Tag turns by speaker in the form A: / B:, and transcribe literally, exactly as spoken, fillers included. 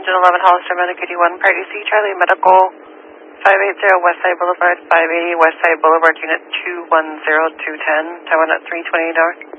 A: Engine eleven Hollister Medicaid one, Party C, Charlie Medical, five eighty Westside Boulevard, five eighty Westside Boulevard, Unit two one zero two one zero, Taiwan at three twenty-eight hours.